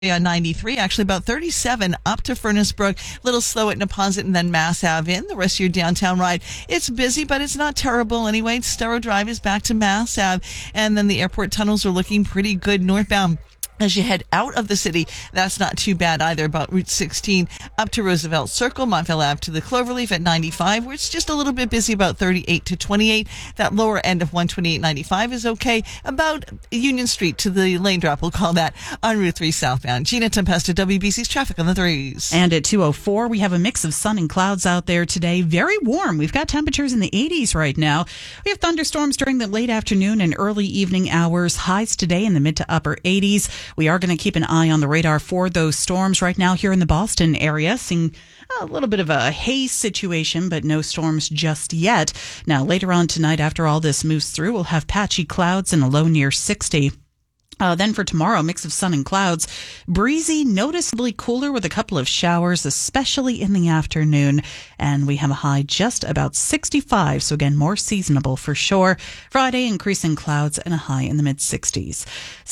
on 93, actually about 37 up to Furnace Brook, a little slow at Neponsit and then Mass Ave in. The rest of your downtown ride, it's busy, but it's not terrible anyway. Storrow Drive is back to Mass Ave, and then the airport tunnels are looking pretty good northbound. As you head out of the city, that's not too bad either. About Route 16 up to Roosevelt Circle, Montville Ave to the Cloverleaf at 95, where it's just a little bit busy, about 38 to 28. That lower end of 128.95 is okay. About Union Street to the lane drop, we'll call that, on Route 3 southbound. Gina Tempesta, WBC's traffic on the 3s. And at 2:04, we have a mix of sun and clouds out there today. Very warm. We've got temperatures in the 80s right now. We have thunderstorms during the late afternoon and early evening hours. Highs today in the mid to upper 80s. We are going to keep an eye on the radar for those storms right now here in the Boston area. Seeing a little bit of a haze situation, but no storms just yet. Now, later on tonight, after all this moves through, we'll have patchy clouds and a low near 60. Then for tomorrow, mix of sun and clouds. Breezy, noticeably cooler with a couple of showers, especially in the afternoon. And we have a high just about 65. So again, more seasonable for sure. Friday, increasing clouds and a high in the mid-60s.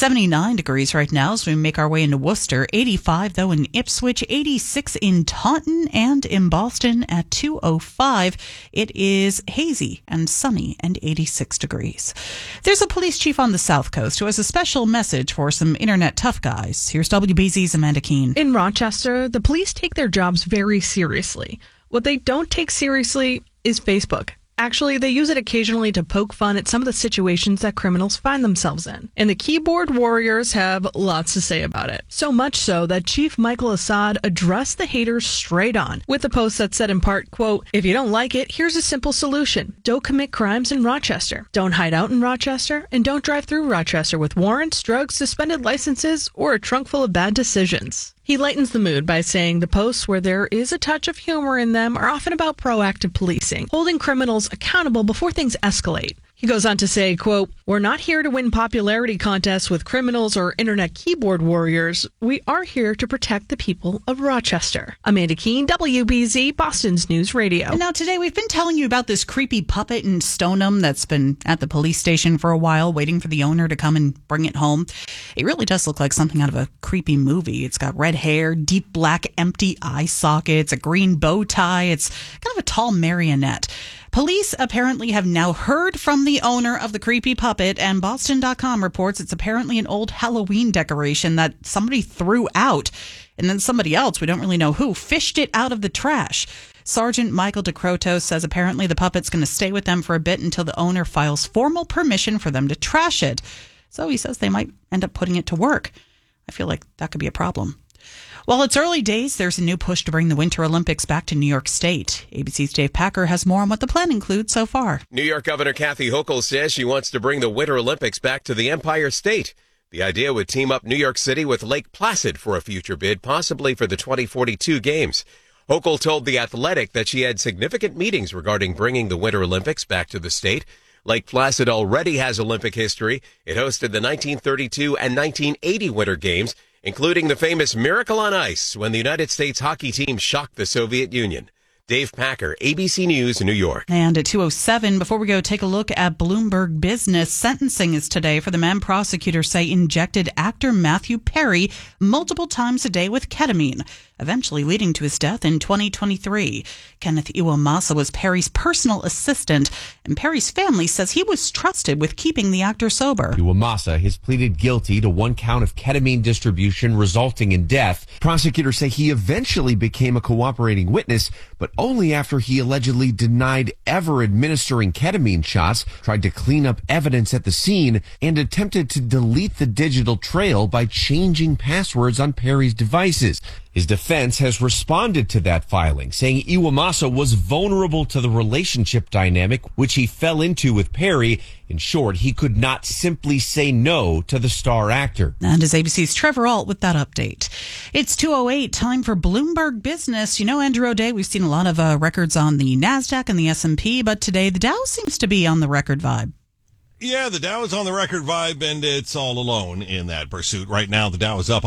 79 degrees right now as we make our way into Worcester. 85, though, in Ipswich. 86 in Taunton and in Boston at 2:05. It is hazy and sunny and 86 degrees. There's a police chief on the South Coast who has a special message for some internet tough guys. Here's WBZ's Amanda Keene. In Rochester, the police take their jobs very seriously. What they don't take seriously is Facebook. Actually, they use it occasionally to poke fun at some of the situations that criminals find themselves in. And the keyboard warriors have lots to say about it. So much so that Chief Michael Assad addressed the haters straight on with a post that said in part, quote, "If you don't like it, here's a simple solution. Don't commit crimes in Rochester. Don't hide out in Rochester. And don't drive through Rochester with warrants, drugs, suspended licenses, or a trunk full of bad decisions." He lightens the mood by saying the posts where there is a touch of humor in them are often about proactive policing, holding criminals accountable before things escalate. He goes on to say, quote, "We're not here to win popularity contests with criminals or internet keyboard warriors. We are here to protect the people of Rochester." Amanda Keene, WBZ, Boston's News Radio. And now today we've been telling you about this creepy puppet in Stoneham that's been at the police station for a while, waiting for the owner to come and bring it home. It really does look like something out of a creepy movie. It's got red hair, deep black empty eye sockets, a green bow tie. It's kind of a tall marionette. Police apparently have now heard from the owner of the creepy puppet, and Boston.com reports it's apparently an old Halloween decoration that somebody threw out, and then somebody else, we don't really know who, fished it out of the trash. Sergeant Michael DeCroto says apparently the puppet's going to stay with them for a bit until the owner files formal permission for them to trash it. So he says they might end up putting it to work. I feel like that could be a problem. While it's early days, there's a new push to bring the Winter Olympics back to New York State. ABC's Dave Packer has more on what the plan includes so far. New York Governor Kathy Hochul says she wants to bring the Winter Olympics back to the Empire State. The idea would team up New York City with Lake Placid for a future bid, possibly for the 2042 Games. Hochul told The Athletic that she had significant meetings regarding bringing the Winter Olympics back to the state. Lake Placid already has Olympic history. It hosted the 1932 and 1980 Winter Games, including the famous Miracle on Ice when the United States hockey team shocked the Soviet Union. Dave Packer, ABC News, New York. And at 2:07, before we go take a look at Bloomberg Business, sentencing is today for the man prosecutors say injected actor Matthew Perry multiple times a day with ketamine, eventually leading to his death in 2023. Kenneth Iwamasa was Perry's personal assistant, and Perry's family says he was trusted with keeping the actor sober. Iwamasa has pleaded guilty to one count of ketamine distribution resulting in death. Prosecutors say he eventually became a cooperating witness, but only after he allegedly denied ever administering ketamine shots, tried to clean up evidence at the scene, and attempted to delete the digital trail by changing passwords on Perry's devices. His defense has responded to that filing, saying Iwamasa was vulnerable to the relationship dynamic which he fell into with Perry. In short, he could not simply say no to the star actor. And as ABC's Trevor Alt with that update. It's 2:08, time for Bloomberg Business. You know, Andrew O'Day, we've seen a lot of records on the NASDAQ and the S&P, but today the Dow seems to be on the record vibe. Yeah, the Dow is on the record vibe, and it's all alone in that pursuit. Right now, the Dow is up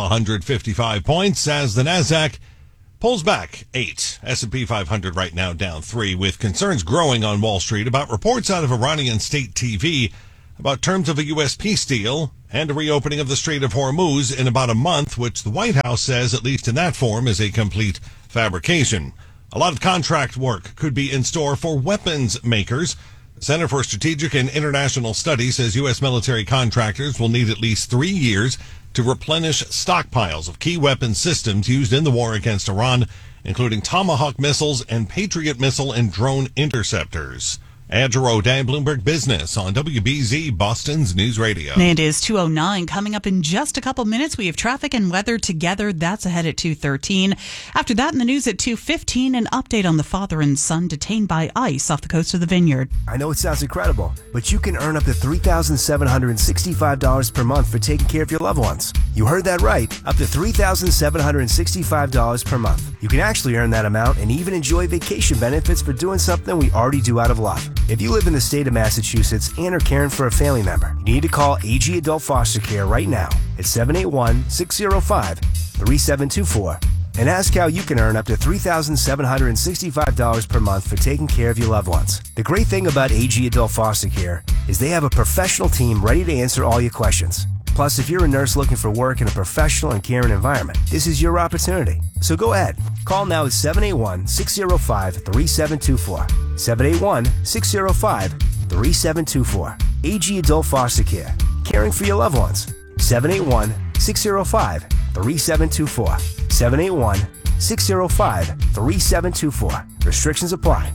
155 points as the NASDAQ pulls back 8. S&P 500 right now down 3, with concerns growing on Wall Street about reports out of Iranian state TV about terms of a U.S. peace deal and a reopening of the Strait of Hormuz in about a month, which the White House says, at least in that form, is a complete fabrication. A lot of contract work could be in store for weapons makers. The Center for Strategic and International Studies says U.S. military contractors will need at least 3 years to replenish stockpiles of key weapons systems used in the war against Iran, including Tomahawk missiles and Patriot missile and drone interceptors. Andrew O'Day, Bloomberg Business on WBZ, Boston's News Radio. It is 2:09. Coming up in just a couple minutes, we have traffic and weather together. That's ahead at 2:13. After that, in the news at 2:15, an update on the father and son detained by ICE off the coast of the Vineyard. I know it sounds incredible, but you can earn up to $3,765 per month for taking care of your loved ones. You heard that right. Up to $3,765 per month. You can actually earn that amount and even enjoy vacation benefits for doing something we already do out of love. If you live in the state of Massachusetts and are caring for a family member, you need to call AG Adult Foster Care right now at 781-605-3724 and ask how you can earn up to $3,765 per month for taking care of your loved ones. The great thing about AG Adult Foster Care is they have a professional team ready to answer all your questions. Plus, if you're a nurse looking for work in a professional and caring environment, this is your opportunity. So go ahead. Call now at 781-605-3724. 781-605-3724. AG Adult Foster Care. Caring for your loved ones. 781-605-3724. 781-605-3724. Restrictions apply.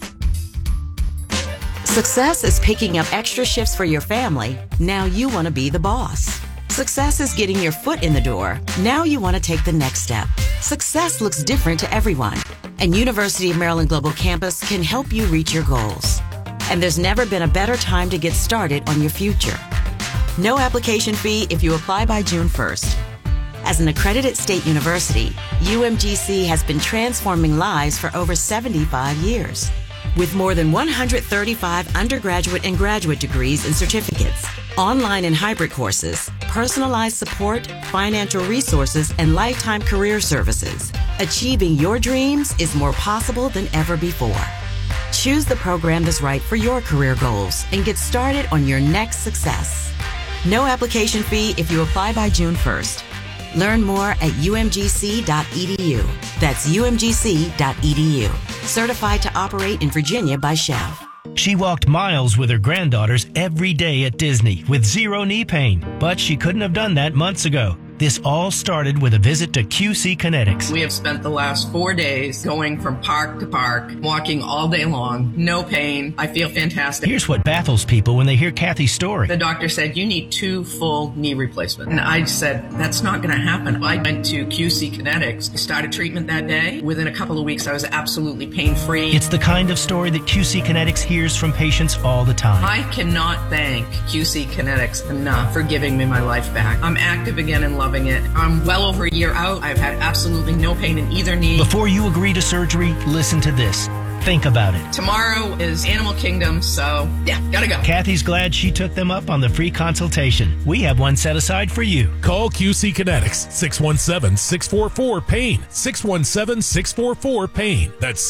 Success is picking up extra shifts for your family. Now you want to be the boss. Success is getting your foot in the door. Now you want to take the next step. Success looks different to everyone, and University of Maryland Global Campus can help you reach your goals. And there's never been a better time to get started on your future. No application fee if you apply by June 1st. As an accredited state university, UMGC has been transforming lives for over 75 years. With more than 135 undergraduate and graduate degrees and certificates, online and hybrid courses, personalized support, financial resources, and lifetime career services, achieving your dreams is more possible than ever before. Choose the program that's right for your career goals and get started on your next success. No application fee if you apply by June 1st. Learn more at umgc.edu. That's umgc.edu. Certified to operate in Virginia by Chev. She walked miles with her granddaughters every day at Disney with zero knee pain, but she couldn't have done that months ago. This all started with a visit to QC Kinetics. We have spent the last 4 days going from park to park, walking all day long, no pain. I feel fantastic. Here's what baffles people when they hear Kathy's story. The doctor said, you need 2 full knee replacements. And I said, that's not going to happen. I went to QC Kinetics. I started treatment that day. Within a couple of weeks, I was absolutely pain-free. It's the kind of story that QC Kinetics hears from patients all the time. I cannot thank QC Kinetics enough for giving me my life back. I'm active again and loving it. I'm well over a year out. I've had absolutely no pain in either knee. Before you agree to surgery, listen to this. Think about it. Tomorrow is Animal Kingdom, so yeah, gotta go. Kathy's glad she took them up on the free consultation. We have one set aside for you. Call QC Kinetics, 617-644-PAIN, 617-644-PAIN. That's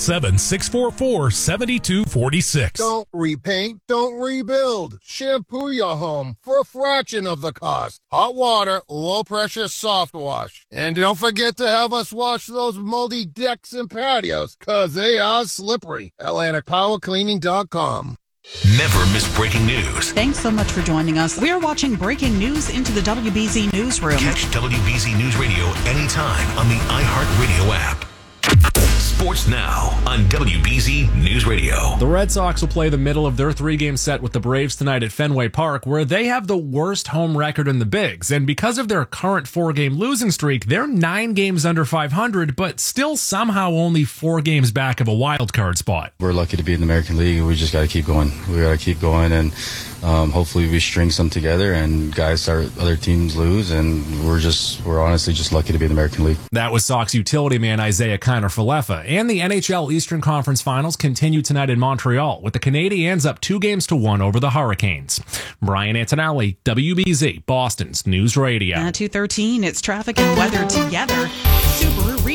617-644-7246. Don't repaint, don't rebuild. Shampoo your home for a fraction of the cost. Hot water, low pressure soft wash. And don't forget to have us wash those moldy decks and patios, cause they are slippery. AtlanticPowerCleaning.com. Never miss breaking news. Thanks so much for joining us. We're watching breaking news into the WBZ newsroom. Catch WBZ News Radio anytime on the iHeartRadio app. Sports now on WBZ News Radio. The Red Sox will play the middle of their 3-game set with the Braves tonight at Fenway Park, where they have the worst home record in the Bigs. And because of their current 4-game losing streak, they're 9 games under 500, but still somehow only 4 games back of a wild card spot. We're lucky to be in the American League. We just got to keep going. We got to keep going, and hopefully we string some together and other teams lose, and we're honestly just lucky to be in the American League. That was Sox utility man Isaiah Kiner-Falefa. And the NHL Eastern Conference Finals continue tonight in Montreal, with the Canadiens up 2-1 over the Hurricanes. Brian Antonelli, WBZ, Boston's News Radio. At 2:13, it's traffic and weather together. Subaru retail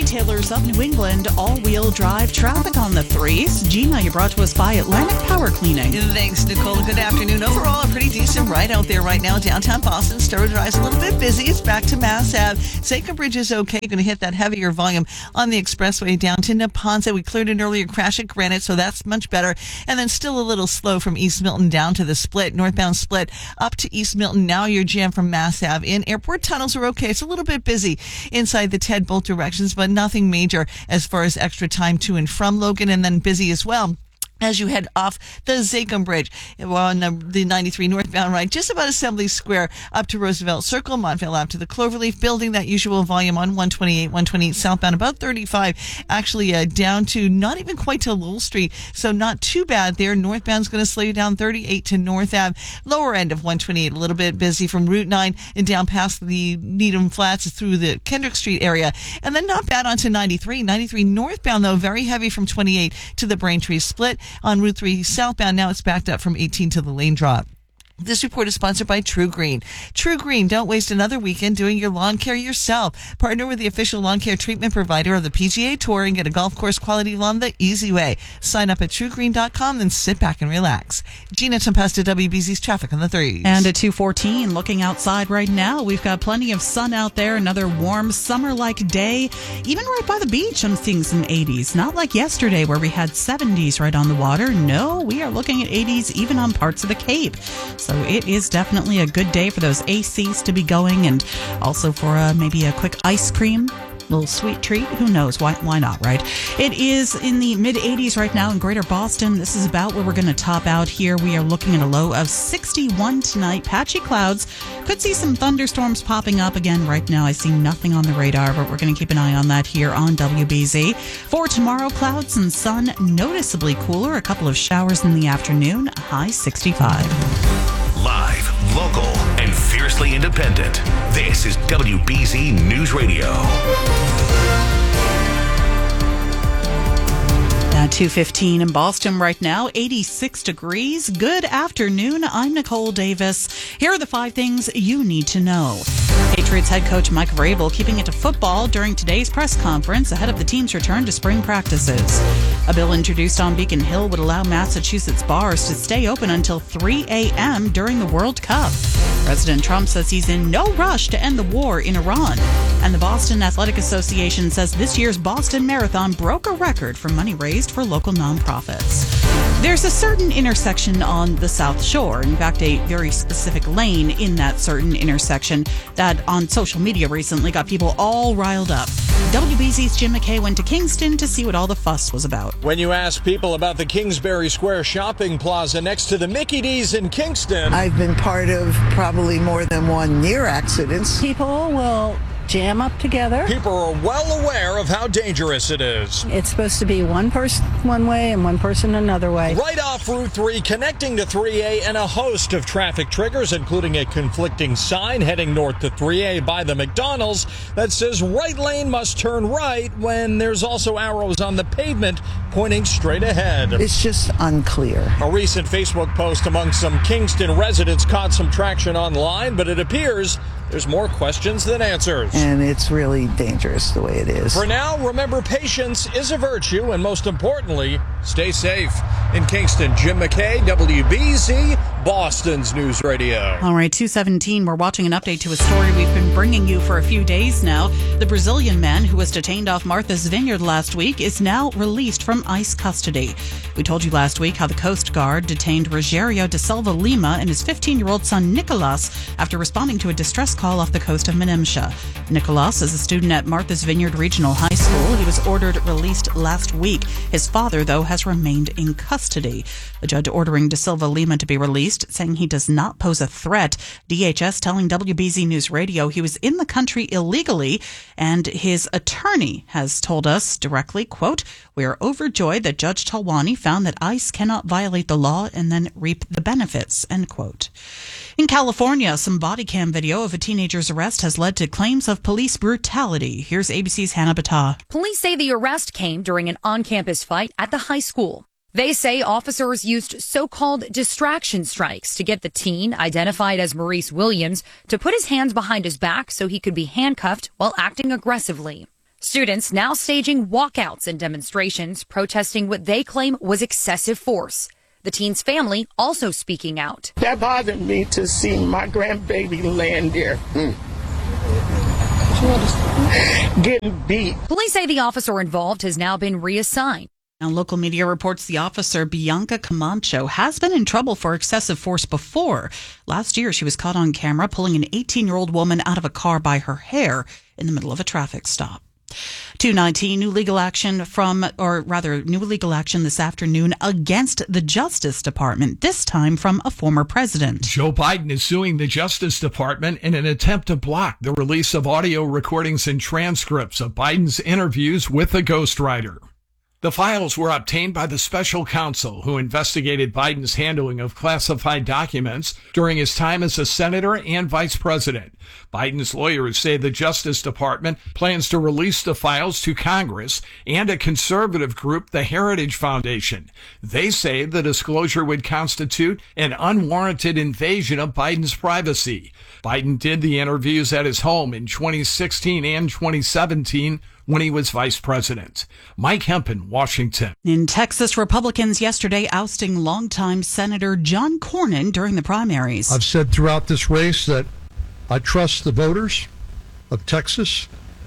retailers of New England, all-wheel drive traffic on the 3s. Gina, you're brought to us by Atlantic Power Cleaning. Thanks, Nicole. Good afternoon. Overall, a pretty decent ride out there right now. Downtown Boston, Star Drive's a little bit busy. It's back to Mass Ave. Seika Bridge is okay. Going to hit that heavier volume on the expressway down to Neponset. We cleared an earlier crash at Granite, so that's much better. And then still a little slow from East Milton down to the Split, northbound Split up to East Milton. Now you're jammed from Mass Ave in. Airport tunnels are okay. It's a little bit busy inside the Ted both directions, but nothing major as far as extra time to and from Logan, and then busy as well as you head off the Zakim Bridge on the 93 northbound ride, just about Assembly Square up to Roosevelt Circle, Montvale out to the Cloverleaf Building, that usual volume on 128 southbound, about 35, actually down to not even quite to Lowell Street, so not too bad there. Northbound's going to slow you down 38 to North Ave, lower end of 128, a little bit busy from Route 9 and down past the Needham Flats through the Kendrick Street area, and then not bad onto 93 northbound, though very heavy from 28 to the Braintree Split. On Route 3 southbound, now it's backed up from 18 to the lane drop. This report is sponsored by True Green. True Green, don't waste another weekend doing your lawn care yourself. Partner with the official lawn care treatment provider of the PGA Tour and get a golf course quality lawn the easy way. Sign up at truegreen.com, then sit back and relax. Gina Tempesta, WBZ's traffic on the 3s. And at 2:14, looking outside right now, we've got plenty of sun out there. Another warm summer-like day. Even right by the beach, I'm seeing some 80s. Not like yesterday where we had 70s right on the water. No, we are looking at 80s even on parts of the Cape. So it is definitely a good day for those ACs to be going, and also for maybe a quick ice cream, little sweet treat. Who knows? Why not, right? It is in the mid-80s right now in Greater Boston. This is about where we're going to top out here. We are looking at a low of 61 tonight. Patchy clouds. Could see some thunderstorms popping up again. Right now, I see nothing on the radar, but we're going to keep an eye on that here on WBZ. For tomorrow, clouds and sun, noticeably cooler. A couple of showers in the afternoon. A high 65. Live, local, and fiercely independent. This is WBZ News Radio. At 2:15 in Boston right now, 86 degrees. Good afternoon. I'm Nicole Davis. Here are the 5 things you need to know. Patriots head coach Mike Vrabel keeping it to football during today's press conference ahead of the team's return to spring practices. A bill introduced on Beacon Hill would allow Massachusetts bars to stay open until 3 a.m. during the World Cup. President Trump says he's in no rush to end the war in Iran. And the Boston Athletic Association says this year's Boston Marathon broke a record for money raised for local nonprofits. There's a certain intersection on the South Shore, in fact, a very specific lane in that certain intersection that on social media recently got people all riled up. WBZ's Jim McKay went to Kingston to see what all the fuss was about. When you ask people about the Kingsbury Square shopping plaza next to the Mickey D's in Kingston, I've been part of probably more than one near accidents. People will jam up together. People are well aware of how dangerous it is. It's supposed to be one person one way and one person another way. Right off Route 3, connecting to 3A, and a host of traffic triggers, including a conflicting sign heading north to 3A by the McDonald's that says right lane must turn right, when there's also arrows on the pavement pointing straight ahead. It's just unclear. A recent Facebook post among some Kingston residents caught some traction online, but it appears there's more questions than answers. And it's really dangerous the way it is. For now, remember, patience is a virtue, and most importantly, stay safe. In Kingston, Jim McKay, WBZ, Boston's News Radio. All right, 2:17, we're watching an update to a story we've been bringing you for a few days now. The Brazilian man who was detained off Martha's Vineyard last week is now released from ICE custody. We told you last week how the Coast Guard detained Rogério da Silva Lima and his 15-year-old son Nicolas after responding to a distress call off the coast of Menemsha. Nicolas is a student at Martha's Vineyard Regional High School. He was ordered released last week. His father, though, has remained in custody. The judge ordering Da Silva Lima to be released, saying he does not pose a threat. DHS telling WBZ News Radio he was in the country illegally, and his attorney has told us directly, quote, "We are overjoyed that Judge Talwani found that ICE cannot violate the law and then reap the benefits," end quote. In California, some body cam video of a teenager's arrest has led to claims of police brutality. Here's ABC's Hannah Battah. Police say the arrest came during an on-campus fight at the high school. They say officers used so-called distraction strikes to get the teen, identified as Maurice Williams, to put his hands behind his back so he could be handcuffed while acting aggressively. Students now staging walkouts and demonstrations protesting what they claim was excessive force. The teen's family also speaking out. That bothered me to see my grandbaby laying there. Getting beat. Police say the officer involved has now been reassigned. Now, local media reports the officer, Bianca Camacho, has been in trouble for excessive force before. Last year, she was caught on camera pulling an 18-year-old woman out of a car by her hair in the middle of a traffic stop. 219, new legal action this afternoon against the Justice Department, this time from a former president. Joe Biden is suing the Justice Department in an attempt to block the release of audio recordings and transcripts of Biden's interviews with a ghostwriter. The files were obtained by the special counsel who investigated Biden's handling of classified documents during his time as a senator and vice president. Biden's lawyers say the Justice Department plans to release the files to Congress and a conservative group, the Heritage Foundation. They say the disclosure would constitute an unwarranted invasion of Biden's privacy. Biden did the interviews at his home in 2016 and 2017 when he was vice president. Mike Hempen, Washington. In Texas, Republicans yesterday ousting longtime Senator John Cornyn during the primaries. I've said throughout this race that I trust the voters of Texas,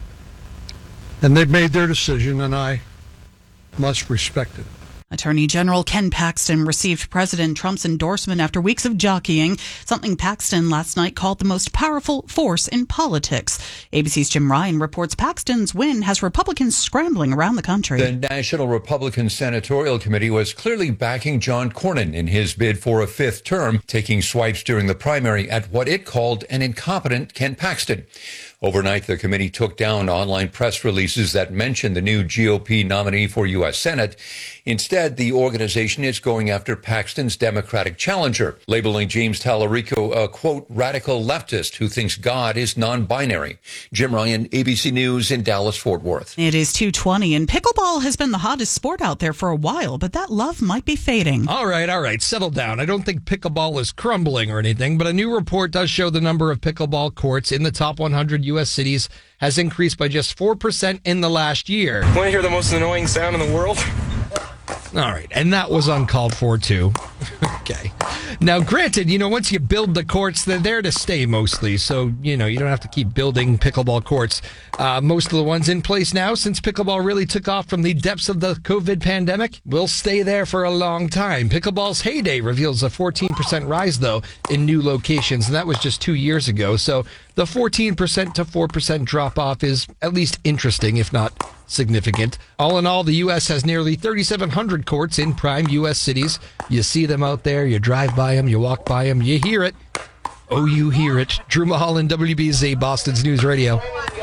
and they've made their decision, and I must respect it. Attorney General Ken Paxton received President Trump's endorsement after weeks of jockeying, something Paxton last night called the most powerful force in politics. ABC's Jim Ryan reports Paxton's win has Republicans scrambling around the country. The National Republican Senatorial Committee was clearly backing John Cornyn in his bid for a fifth term, taking swipes during the primary at what it called an incompetent Ken Paxton. Overnight, the committee took down online press releases that mentioned the new GOP nominee for U.S. Senate. Instead, the organization is going after Paxton's Democratic challenger, labeling James Tallarico a, quote, radical leftist who thinks God is non-binary. Jim Ryan, ABC News in Dallas-Fort Worth. It is 2:20, and pickleball has been the hottest sport out there for a while, but that love might be fading. All right, settle down. I don't think pickleball is crumbling or anything, but a new report does show the number of pickleball courts in the top 100 U.S. cities has increased by just 4% in the last year. Want to hear the most annoying sound in the world? All right, and that was uncalled for, too. Okay. Now, granted, once you build the courts, they're there to stay mostly, so, you don't have to keep building pickleball courts. Most of the ones in place now, since pickleball really took off from the depths of the COVID pandemic, will stay there for a long time. Pickleball's heyday reveals a 14% rise, though, in new locations, and that was just 2 years ago, so the 14% to 4% drop-off is at least interesting, if not significant. All in all, the U.S. has nearly 3,700 courts in prime U.S. cities. You see them out there, you drive by them, you walk by them, you hear it. Oh, you hear it. Drew Mulholland, WBZ, Boston's News Radio.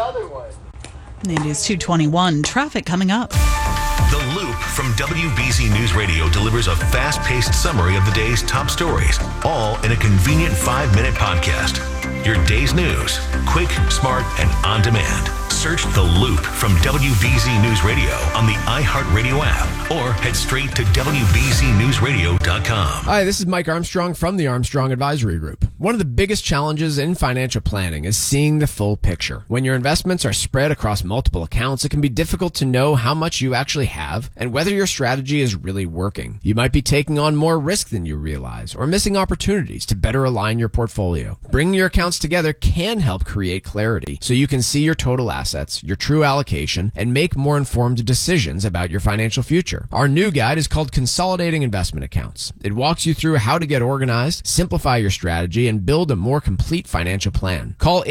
It is 2:21. Traffic coming up. The Loop from WBZ News Radio delivers a fast-paced summary of the day's top stories, all in a convenient 5-minute podcast. Your day's news, quick, smart, and on demand. Search The Loop from WBZ News Radio on the iHeartRadio app or head straight to WBZNewsRadio.com. Hi, this is Mike Armstrong from the Armstrong Advisory Group. One of the biggest challenges in financial planning is seeing the full picture. When your investments are spread across multiple accounts, it can be difficult to know how much you actually have and whether your strategy is really working. You might be taking on more risk than you realize or missing opportunities to better align your portfolio. Bringing your accounts together can help create clarity so you can see your total assets, your true allocation, and make more informed decisions about your financial future. Our new guide is called Consolidating Investment Accounts. It walks you through how to get organized, simplify your strategy, and build a more complete financial plan. Call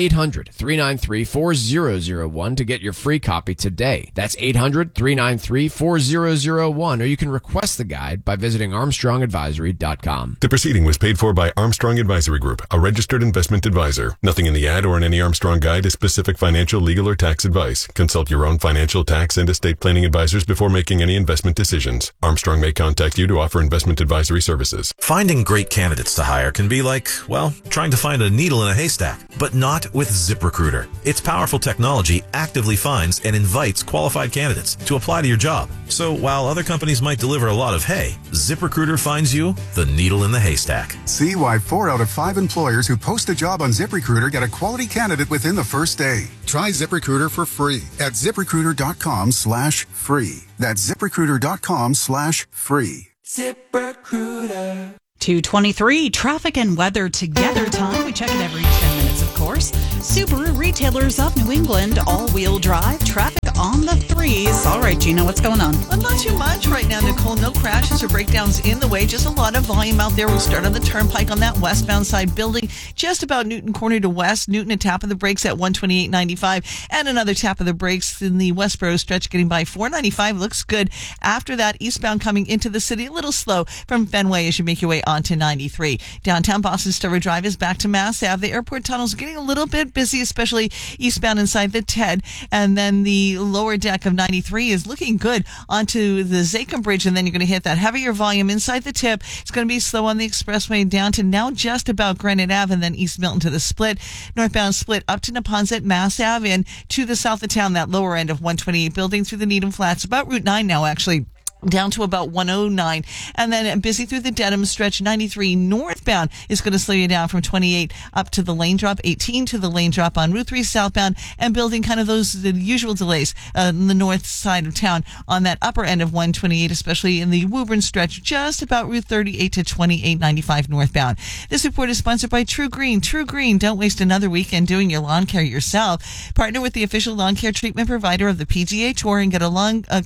800-393-4001 to get your free copy today. That's 800-393-4001, or you can request the guide by visiting ArmstrongAdvisory.com. The proceeding was paid for by Armstrong Advisory Group, a registered investment advisor. Nothing in the ad or in any Armstrong guide is specific financial, legal, or tax advice. Consult your own financial, tax, and estate planning advisors before making any investment decisions. Armstrong may contact you to offer investment advisory services. Finding great candidates to hire can be like, well, trying to find a needle in a haystack, but not with ZipRecruiter. Its powerful technology actively finds and invites qualified candidates to apply to your job. So while other companies might deliver a lot of hay, ZipRecruiter finds you the needle in the haystack. See why 4 out of 5 employers who post a job on ZipRecruiter get a quality candidate within the first day. Try ZipRecruiter for free at ZipRecruiter.com/free. That's ZipRecruiter.com/free. ZipRecruiter. 2:23, traffic and weather together time. We check it every 10 minutes, of course. Subaru Retailers of New England, all-wheel drive, traffic on the threes. All right, Gina, what's going on? Well, not too much right now, Nicole. No crashes or breakdowns in the way. Just a lot of volume out there. We'll start on the turnpike on that westbound side, building just about Newton Corner to west. Newton, a tap of the brakes at 128.95, and another tap of the brakes in the Westboro stretch, getting by 495. Looks good. After that, eastbound coming into the city, a little slow from Fenway as you make your way onto 93. Downtown Boston Stover Drive is back to Mass Ave. The airport tunnel's getting a little bit busy, especially eastbound inside the TED. And then the lower deck of 93 is looking good onto the Zakim Bridge. And then you're going to hit that heavier volume inside the tip. It's going to be slow on the expressway down to now just about Granite Ave and then East Milton to the split. Northbound split up to Neponset, Mass Ave, and to the south of town, that lower end of 128 building through the Needham Flats. About Route 9 now, actually. Down to about 109, and then busy through the Dedham stretch. 93 northbound is going to slow you down from 28 up to the lane drop, 18 to the lane drop on Route 3 southbound, and building kind of the usual delays on the north side of town on that upper end of 128, especially in the Woburn stretch, just about Route 38 to 2895 northbound. This report is sponsored by True Green. True Green, don't waste another weekend doing your lawn care yourself. Partner with the official lawn care treatment provider of the PGA Tour and get a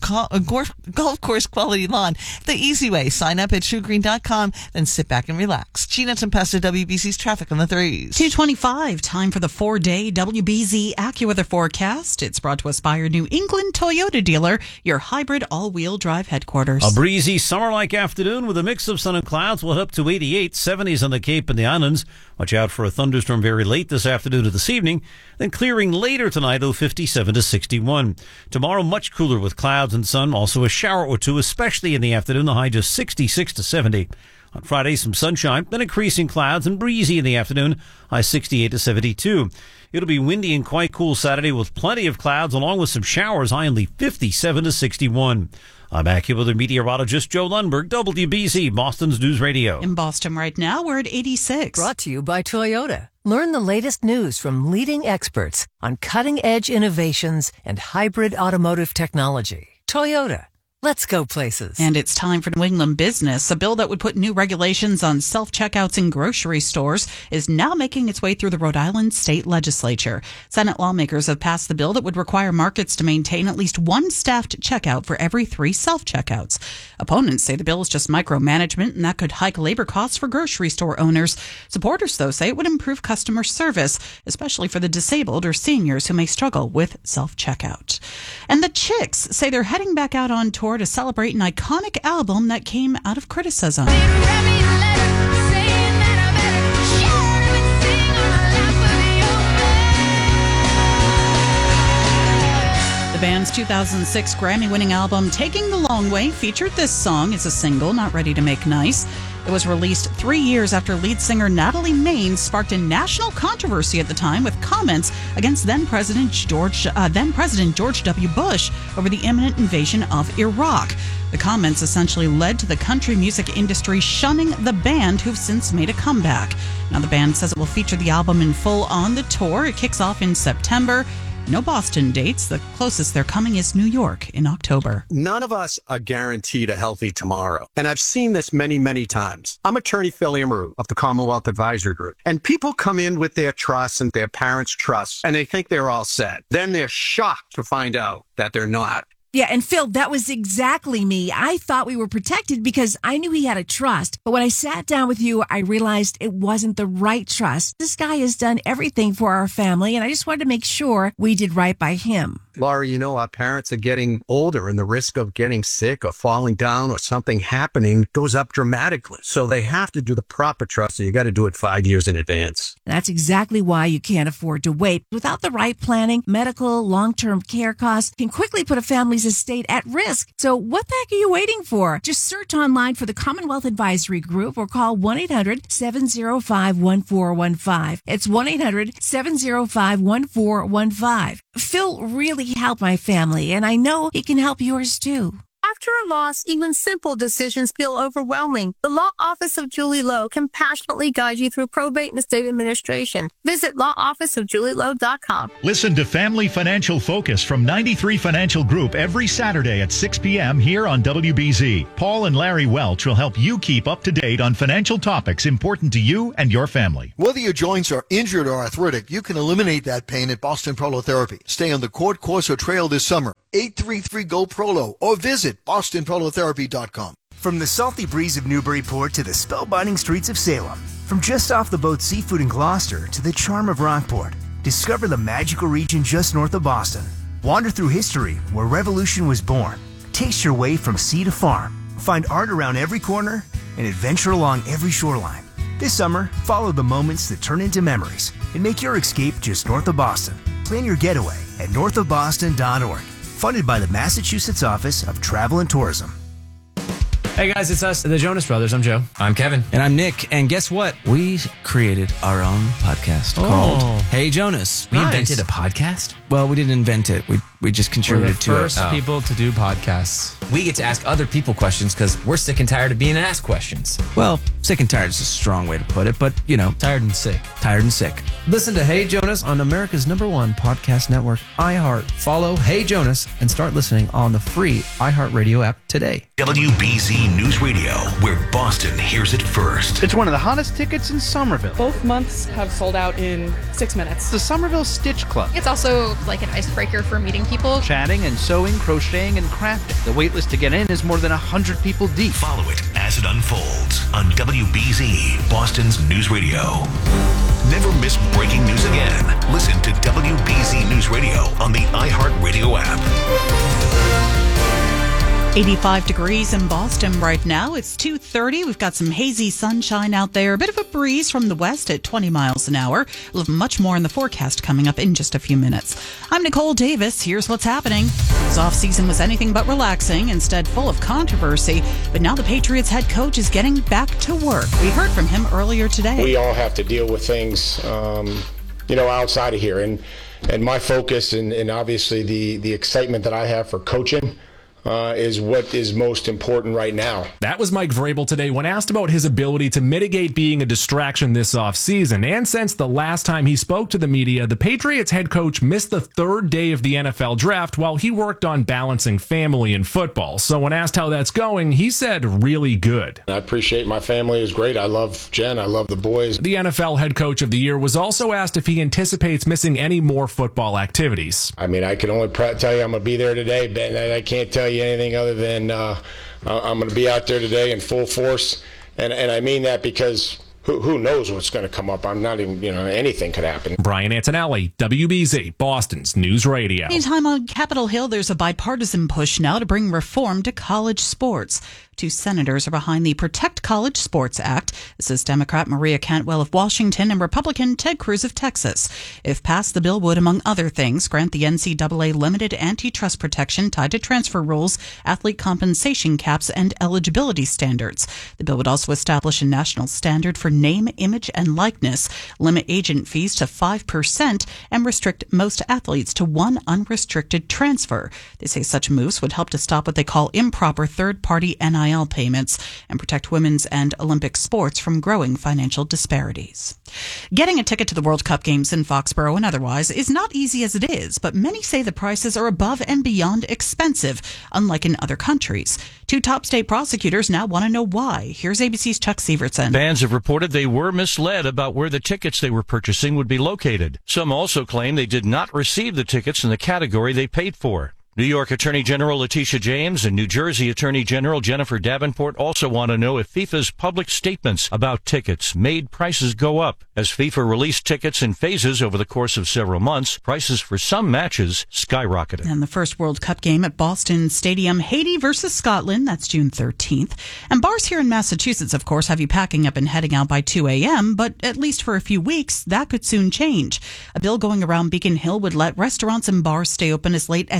golf course quality lawn the easy way. Sign up at truegreen.com, then sit back and relax. Gina Tempesta, WBZ's traffic on the threes. 2:25, time for the 4-day WBZ AccuWeather forecast. It's brought to us by your New England Toyota dealer, your hybrid all-wheel drive headquarters. A breezy summer-like afternoon with a mix of sun and clouds. We'll head up to 88, 70s on the Cape and the Islands. Watch out for a thunderstorm very late this afternoon to this evening. Then clearing later tonight, though, 57 to 61. Tomorrow, much cooler with clouds and sun. Also a shower or two, especially in the afternoon. The high just 66 to 70. On Friday, some sunshine, then increasing clouds and breezy in the afternoon. High 68 to 72. It'll be windy and quite cool Saturday with plenty of clouds along with some showers. High only 57 to 61. I'm AccuWeather meteorologist Joe Lundberg, WBZ, Boston's News Radio. In Boston right now, we're at 86. Brought to you by Toyota. Learn the latest news from leading experts on cutting-edge innovations and hybrid automotive technology. Toyota. Let's go places. And it's time for New England Business. A bill that would put new regulations on self-checkouts in grocery stores is now making its way through the Rhode Island state legislature. Senate lawmakers have passed the bill that would require markets to maintain at least one staffed checkout for every 3 self-checkouts. Opponents say the bill is just micromanagement and that could hike labor costs for grocery store owners. Supporters, though, say it would improve customer service, especially for the disabled or seniors who may struggle with self-checkout. And the Chicks say they're heading back out on tour to celebrate an iconic album that came out of criticism. The band's 2006 Grammy-winning album, Taking the Long Way, featured this song as a single, Not Ready to Make Nice. It was released 3 years after lead singer Natalie Maines sparked a national controversy at the time with comments against then-President George W. Bush over the imminent invasion of Iraq. The comments essentially led to the country music industry shunning the band, who've since made a comeback. Now, the band says it will feature the album in full on the tour. It kicks off in September. No Boston dates. The closest they're coming is New York in October. None of us are guaranteed a healthy tomorrow. And I've seen this many, many times. I'm attorney Phil Amaru of the Commonwealth Advisory Group. And people come in with their trust and their parents' trust, and they think they're all set. Then they're shocked to find out that they're not. Yeah, and Phil, that was exactly me. I thought we were protected because I knew he had a trust. But when I sat down with you, I realized it wasn't the right trust. This guy has done everything for our family, and I just wanted to make sure we did right by him. Laurie, you know, our parents are getting older and the risk of getting sick or falling down or something happening goes up dramatically. So they have to do the proper trust, and you got to do it 5 years in advance. That's exactly why you can't afford to wait. Without the right planning, medical, long-term care costs can quickly put a family's estate at risk. So what the heck are you waiting for? Just search online for the Commonwealth Advisory Group or call 1-800-705-1415. It's 1-800-705-1415. Phil really helped my family, and I know he can help yours too. Our After a loss, even simple decisions feel overwhelming. The Law Office of Julie Lowe can passionately guide you through probate and estate administration. Visit lawofficeofjulielowe.com. Listen to Family Financial Focus from 93 Financial Group every Saturday at 6 p.m. here on WBZ. Paul and Larry Welch will help you keep up to date on financial topics important to you and your family. Whether your joints are injured or arthritic, you can eliminate that pain at Boston Prolotherapy. Stay on the court, course, or trail this summer. 833-GO-PROLO or visit bostonprolotherapy.com. From the salty breeze of Newburyport to the spellbinding streets of Salem, from just off the boat Seafood in Gloucester to the charm of Rockport, discover the magical region just north of Boston. Wander through history where revolution was born. Taste your way from sea to farm. Find art around every corner and adventure along every shoreline. This summer, follow the moments that turn into memories and make your escape just north of Boston. Plan your getaway at northofboston.org. Funded by the Massachusetts Office of Travel and Tourism. Hey guys, it's us, the Jonas Brothers. I'm Joe. I'm Kevin. And I'm Nick. And guess what? We created our own podcast called Hey Jonas. We invented a podcast? Well, we didn't invent it. We just contributed to it. We're the first people to do podcasts. We get to ask other people questions because we're sick and tired of being asked questions. Well, sick and tired is a strong way to put it, but, you know. Tired and sick. Tired and sick. Listen to Hey Jonas on America's #1 podcast network, iHeart. Follow Hey Jonas and start listening on the free iHeartRadio app today. WBZ News Radio, where Boston hears it first. It's one of the hottest tickets in Somerville. Both months have sold out in 6 minutes. The Somerville Stitch Club. It's also like an icebreaker for meeting people. Chatting and sewing, crocheting, and crafting. The waitlist to get in is more than 100 people deep. Follow it as it unfolds on WBZ, Boston's News Radio. Never miss breaking news again. Listen to WBZ News Radio on the iHeartRadio app. 85 degrees in Boston right now. It's 2:30. We've got some hazy sunshine out there. A bit of a breeze from the west at 20 miles an hour. We'll have much more in the forecast coming up in just a few minutes. I'm Nicole Davis. Here's what's happening. This offseason was anything but relaxing, instead full of controversy. But now the Patriots head coach is getting back to work. We heard from him earlier today. We all have to deal with things, outside of here. And my focus and obviously the excitement that I have for coaching is what is most important right now. That was Mike Vrabel today when asked about his ability to mitigate being a distraction this offseason. And since the last time he spoke to the media, the Patriots head coach missed the third day of the NFL draft while he worked on balancing family and football. So when asked how that's going, he said really good. I appreciate my family is great. I love Jen. I love the boys. The NFL head coach of the year was also asked if he anticipates missing any more football activities. I mean, I can only tell you I'm going to be there today, Ben. I can't tell you anything other than I'm going to be out there today in full force, and I mean that because who knows what's going to come up. I'm not even, anything could happen. Brian Antonelli, WBZ, Boston's News Radio. Meantime, on Capitol Hill, there's a bipartisan push now to bring reform to college sports. 2 senators are behind the Protect College Sports Act. This is Democrat Maria Cantwell of Washington and Republican Ted Cruz of Texas. If passed, the bill would, among other things, grant the NCAA limited antitrust protection tied to transfer rules, athlete compensation caps, and eligibility standards. The bill would also establish a national standard for name, image, and likeness, limit agent fees to 5%, and restrict most athletes to 1 unrestricted transfer. They say such moves would help to stop what they call improper third-party NIL payments and protect women's and Olympic sports from growing financial disparities. Getting a ticket to the World Cup games in Foxborough and otherwise is not easy as it is, but many say the prices are above and beyond expensive, unlike in other countries. 2 top state prosecutors now want to know why. Here's ABC's Chuck Sievertson. Fans have reported they were misled about where the tickets they were purchasing would be located. Some also claim they did not receive the tickets in the category they paid for. New York Attorney General Letitia James and New Jersey Attorney General Jennifer Davenport also want to know if FIFA's public statements about tickets made prices go up. As FIFA released tickets in phases over the course of several months, prices for some matches skyrocketed. And the first World Cup game at Boston Stadium, Haiti versus Scotland, that's June 13th. And bars here in Massachusetts, of course, have you packing up and heading out by 2 a.m., but at least for a few weeks, that could soon change. A bill going around Beacon Hill would let restaurants and bars stay open as late as 3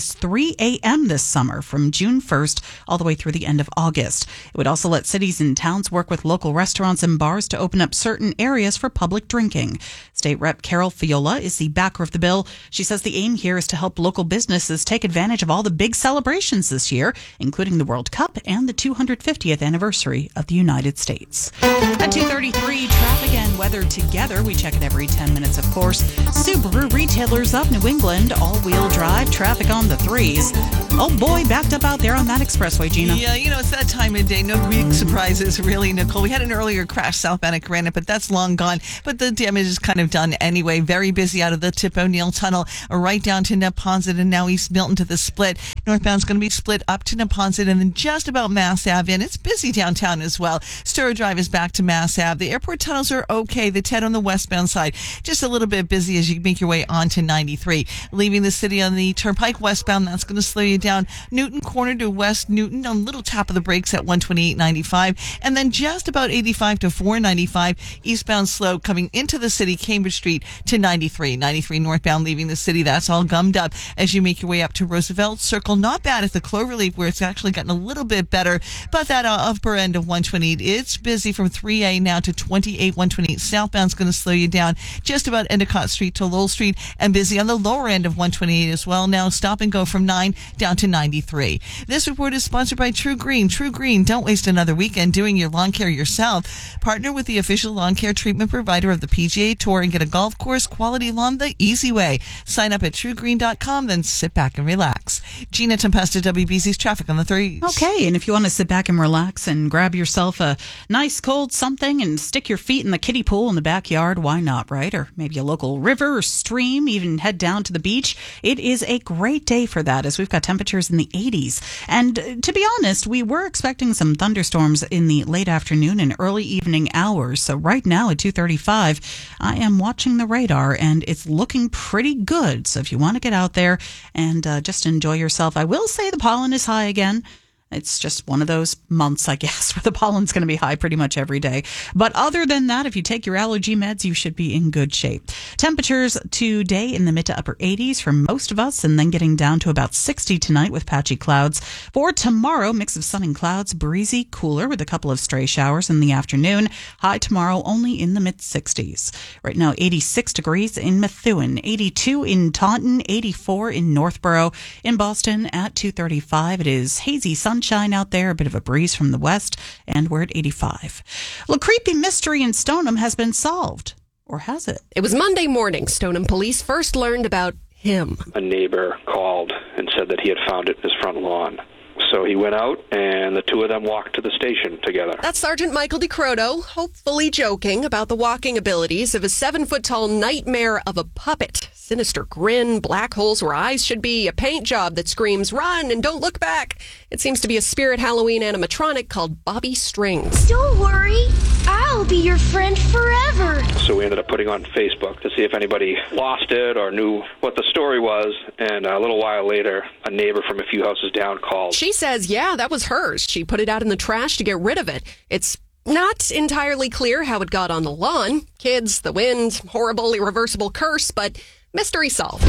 3 a.m. this summer from June 1st all the way through the end of August. It would also let cities and towns work with local restaurants and bars to open up certain areas for public drinking. State Rep Carol Fiola is the backer of the bill. She says the aim here is to help local businesses take advantage of all the big celebrations this year, including the World Cup and the 250th anniversary of the United States. At 2:33, traffic and weather together. We check it every 10 minutes, of course. Subaru retailers of New England, all-wheel drive, traffic on the threes. Oh boy, backed up out there on that expressway, Gina. Yeah, it's that time of day. No big surprises, really, Nicole. We had an earlier crash southbound at Granite, but that's long gone. But the damage is kind of done anyway. Very busy out of the Tip O'Neill Tunnel, right down to Neponset, and now East Milton to the split. Northbound's going to be split up to Neponset and then just about Mass Ave. And it's busy downtown as well. Sturrow Drive is back to Mass Ave. The airport tunnels are okay. The 10 on the westbound side, just a little bit busy as you make your way onto 93. Leaving the city on the Turnpike westbound, that's going to slow you down. Newton Corner to West Newton, a little tap of the brakes at 128.95. And then just about 85 to 495, eastbound slow coming into the city, Cambridge Street to 93. 93 northbound leaving the city, that's all gummed up as you make your way up to Roosevelt Circle. Not bad at the Cloverleaf, where it's actually gotten a little bit better, but that upper end of 128, it's busy from 3A now to 28. 128 southbound's going to slow you down just about Endicott Street to Lowell Street, and busy on the lower end of 128 as well. Now stop and go from 9 down to 93. This report is sponsored by True Green. True Green, don't waste another weekend doing your lawn care yourself. Partner with the official lawn care treatment provider of the PGA Tour and get a golf course quality lawn the easy way. Sign up at truegreen.com, then sit back and relax. Gina Tempesta, WBZ's traffic on the 3s. Okay, and if you want to sit back and relax and grab yourself a nice cold something and stick your feet in the kiddie pool in the backyard, why not, right? Or maybe a local river or stream, even head down to the beach. It is a great day for that, as we've got temperatures in the 80s. And to be honest, we were expecting some thunderstorms in the late afternoon and early evening hours. So right now at 2:35, I am watching the radar and it's looking pretty good. So if you want to get out there and just enjoy yourself, I will say the pollen is high again. It's just one of those months, I guess, where the pollen's going to be high pretty much every day. But other than that, if you take your allergy meds, you should be in good shape. Temperatures today in the mid to upper 80s for most of us, and then getting down to about 60 tonight with patchy clouds. For tomorrow, mix of sun and clouds, breezy, cooler with a couple of stray showers in the afternoon. High tomorrow only in the mid-60s. Right now, 86 degrees in Methuen, 82 in Taunton, 84 in Northborough. In Boston at 2:35, it is hazy sunshine out there, a bit of a breeze from the west, and we're at 85. The creepy mystery in Stoneham has been solved. Or has it? It was Monday morning. Stoneham police first learned about him. A neighbor called and said that he had found it in his front lawn. So he went out, and the two of them walked to the station together. That's Sergeant Michael DeCroto, hopefully joking about the walking abilities of a 7-foot-tall nightmare of a puppet. Sinister grin, black holes where eyes should be, a paint job that screams, "Run and don't look back." It seems to be a spirit Halloween animatronic called Bobby Strings. Don't worry, I'll be your friend forever. So we ended up putting on Facebook to see if anybody lost it or knew what the story was. And a little while later, a neighbor from a few houses down called. She says, yeah, that was hers. She put it out in the trash to get rid of it. It's not entirely clear how it got on the lawn. Kids, the wind, horrible, irreversible curse, but mystery solved.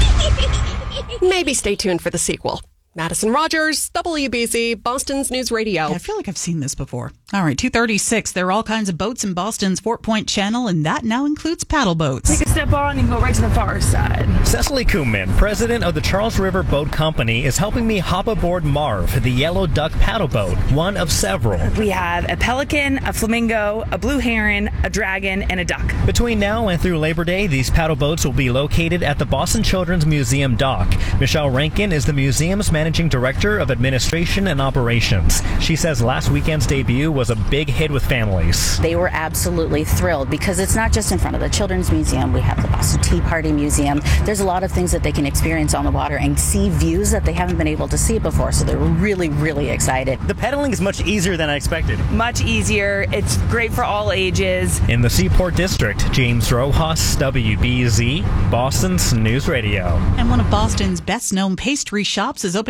Maybe stay tuned for the sequel. Madison Rogers, WBZ, Boston's News Radio. Yeah, I feel like I've seen this before. All right, 2:36. There are all kinds of boats in Boston's Fort Point Channel, and that now includes paddle boats. Take a step on and go right to the far side. Cecily Kuhlman, president of the Charles River Boat Company, is helping me hop aboard Marv, the yellow duck paddle boat, one of several. We have a pelican, a flamingo, a blue heron, a dragon, and a duck. Between now and through Labor Day, these paddle boats will be located at the Boston Children's Museum dock. Michelle Rankin is the museum's managing director of administration and operations. She says last weekend's debut was a big hit with families. They were absolutely thrilled because it's not just in front of the Children's Museum. We have the Boston Tea Party Museum. There's a lot of things that they can experience on the water and see views that they haven't been able to see before. So they're really, really excited. The pedaling is much easier than I expected. Much easier. It's great for all ages. In the Seaport District, James Rojas, WBZ, Boston's News Radio. And one of Boston's best-known pastry shops is opening